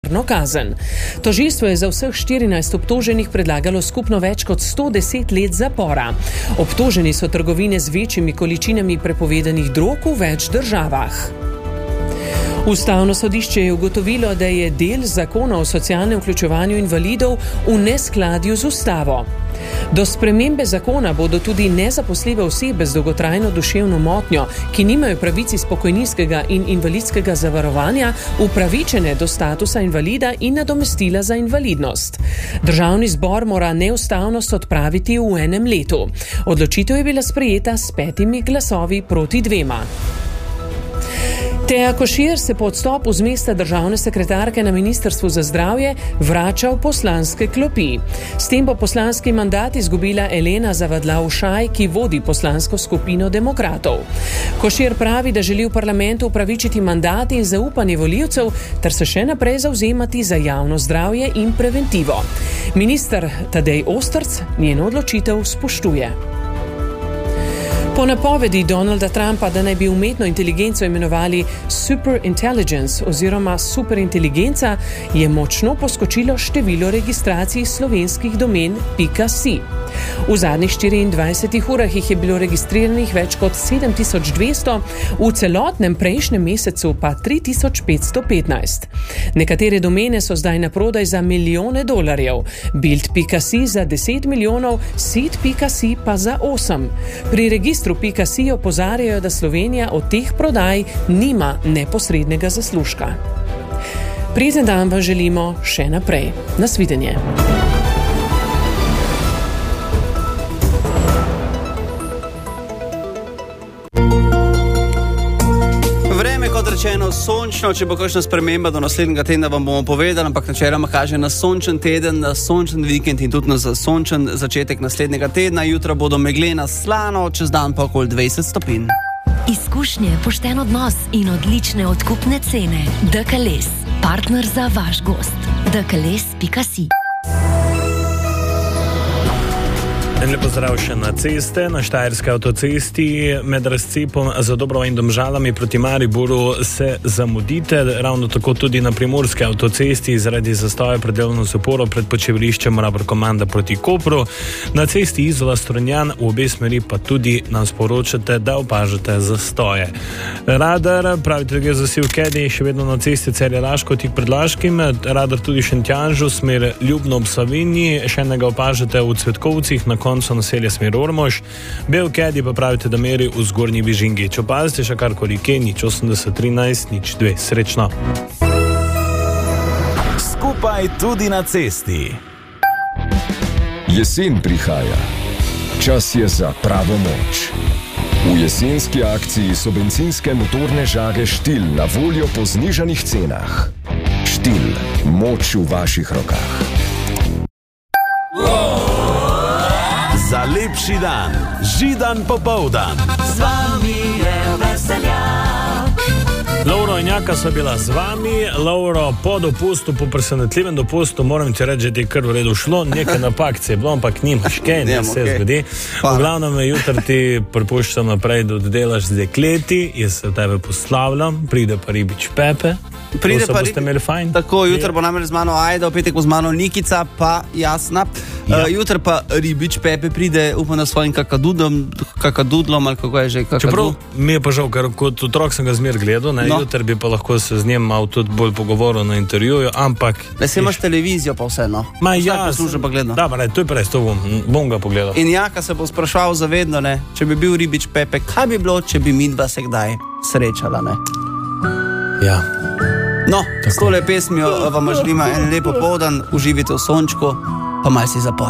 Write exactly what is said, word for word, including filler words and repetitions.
kazen. Tožilstvo je za vseh štirinajst obtoženih predlagalo skupno več kot sto deset let zapora. Obtoženi so trgovine z večjimi količinami prepovedanih drog v več državah. Ustavno sodišče je ugotovilo, da je del zakona o socialnem vključevanju invalidov v neskladju z ustavo. Do spremembe zakona bodo tudi nezaposljive osebe z dolgotrajno duševno motnjo, ki nimajo pravic iz pokojninskega in invalidskega zavarovanja, upravičene do statusa invalida in nadomestila za invalidnost. Državni zbor mora neustavnost odpraviti v enem letu. Odločitev je bila sprejeta s petimi glasovi proti dvema. Teja Košir se po odstopu z mesta državne sekretarke na Ministrstvu za zdravje vrača v poslanske klopi. S tem bo poslanski mandat izgubila Elena Zavadlav-Šaj, ki vodi poslansko skupino demokratov. Košir pravi, da želi v parlamentu upravičiti mandat in zaupanje volivcev ter se še naprej zavzemati za javno zdravje in preventivo. Minister Tadej Ostrc njeno odločitev spoštuje. Po napovedi Donalda Trumpa, da naj bi umetno inteligenco imenovali superintelligence oziroma superinteligenca, je močno poskočilo število registracij slovenskih domen .si. V zadnjih štiriindvajsetih urah jih je bilo registriranih več kot sedem tisoč dvesto, v celotnem prejšnjem mesecu pa tri tisoč petsto petnajst. Nekatere domene so zdaj naprodaj za milijone dolarjev, bild.si za deset milijonov, sit.si pa za osem. Pri registru .si opozarjajo, da Slovenija od teh prodaj nima neposrednega zaslužka. Prijeten dan vam želimo še naprej. Nasvidenje. Kot rečeno, sončno, če bo kakšna sprememba do naslednjega tedna, vam bomo povedali, ampak načeloma kaže na sončen teden, na sončen vikend in tudi na sončen začetek naslednjega tedna. Jutra bodo meglena slano, čez dan pa okoli dvajset stopinj. Izkušnje, pošten odnos in odlične odkupne cene. D K L E S, partner za vaš gost. D K L E S pika si. En lep pozdrav še na ceste, na Štajerski avtocesti med razcepom za Dobrovo in Domžalami proti Mariboru se zamudite, ravno tako tudi na Primorski avtocesti zaradi zastoja pred delovno zaporo pred počivališčem Rabor-Komanda proti Kopru. Na cesti Izola-Strunjan v obe smeri pa tudi nam sporočate, da opažate zastoje. Radar, pravite, da gre za Sivkedi, še vedno na cesti Celje-Laško, tik pred Laškim, radar tudi Šentjanžu, smer Ljubno ob Savinji, še enega opažate v Cvetkovcih, na koncu naselja smer Ormož. Belkedi pa pravite, da meri v Zgornji Vižingi. Če opazite še karkoli kje, nič osemdeset trinajst, nič dve. Srečno. Skupaj tudi na cesti. Jesen prihaja. Čas je za pravo moč. V jesenski akciji so bencinske motorne žage Štil na voljo po znižanih cenah. Štil. Moč v vaših rokah. Za lepši dan, Židan popoldan. Z vami je veseljak. Lovro in Jaka so bila z vami. Lovro, po dopustu, po presenetljivem dopustu, moram ti reči, da ti je kar v redu šlo. Nekaj napak se je bilo, ampak nimaš kaj, ne se okay. zgodi. V glavnem, jutri ti prepuščam naprej, da oddelaš z dekleti, jaz se v tebe poslavljam, pride pa ribič Pepe. Pride pa boste imeli fajn. Tako, jutri bo namreč z mano Ajda, v petek bo z mano Nikica, pa Jasna. Ja. Uh, jutri pa ribič Pepe pride, upam na svojim kakadudlom, kakadudlom ali kako je že kakadu. Čeprav mi je pa žal, ker kot otrok sem ga zmer gledal, ne, no. Jutri bi pa lahko se z njim malo tudi bolj pogovoril na intervjuju, ampak... Ne, se imaš televizijo pa vse, no. Ma ja, posluža pa gledal. Da, pa ne, to je prej, to bom, bom ga pogledal. In Jaka se bo spraševal zavedno, ne, če bi bil ribič Pepe, kaj bi bilo, če bi midva se kdaj srečala, ne. Ja. No, s tole pesmijo vam želimo en lepo povdan, uživite v sončku, pa malo si zapoj.